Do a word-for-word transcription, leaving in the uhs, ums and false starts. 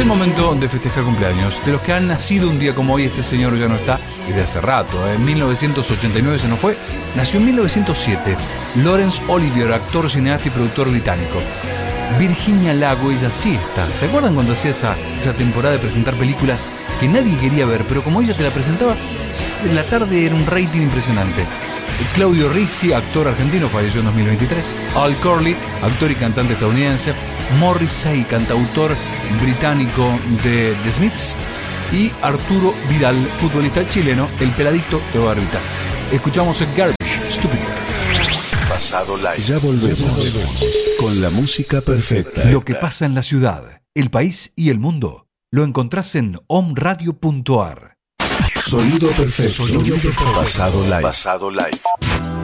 el momento de festejar cumpleaños. De los que han nacido un día como hoy, este señor ya no está, y de hace rato. En mil novecientos ochenta y nueve se nos fue. Nació en mil novecientos siete. Laurence Olivier, actor, cineasta y productor británico. Virginia Lago, ella sí está. ¿Se acuerdan cuando hacía esa, esa temporada de presentar películas que nadie quería ver, pero como ella te la presentaba, en la tarde era un rating impresionante? Claudio Rizzi, actor argentino, falleció en dos mil veintitrés. Al Corley, actor y cantante estadounidense. Morrissey, cantautor británico de The Smiths. Y Arturo Vidal, futbolista chileno, el peladito de barbita. Escuchamos el Garbage, Stupid. Pasado Live. Ya volvemos, ya volvemos con la música perfecta. Lo que pasa en la ciudad, el país y el mundo lo encontrás en omradio punto ar. Sonido perfecto. Sonido perfecto. Pasado Live. Pasado Live.